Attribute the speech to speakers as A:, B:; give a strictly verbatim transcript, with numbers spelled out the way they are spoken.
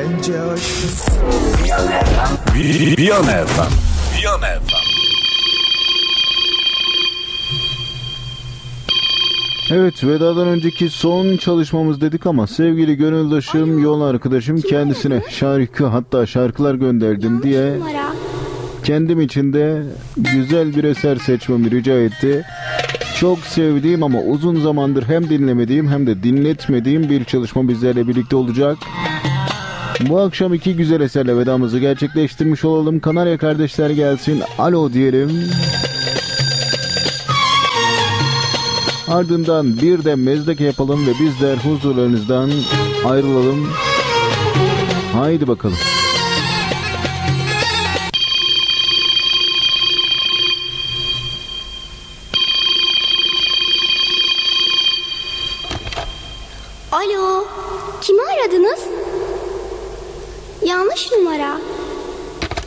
A: bence aşk.
B: Viyana F M. Viyana F M.
C: Evet, vedadan önceki son çalışmamız dedik ama sevgili gönüldaşım, yol arkadaşım kendisine şarkı, hatta şarkılar gönderdim diye kendim için de güzel bir eser seçmemi rica etti. Çok sevdiğim ama uzun zamandır hem dinlemediğim hem de dinletmediğim bir çalışma bizlerle birlikte olacak. Bu akşam iki güzel eserle vedamızı gerçekleştirmiş olalım. Kanarya kardeşler gelsin, alo diyelim. Ardından bir de mezdeke yapalım ve bizler huzurlarınızdan ayrılalım. Haydi bakalım.
D: Alo, kimi aradınız? Yanlış numara.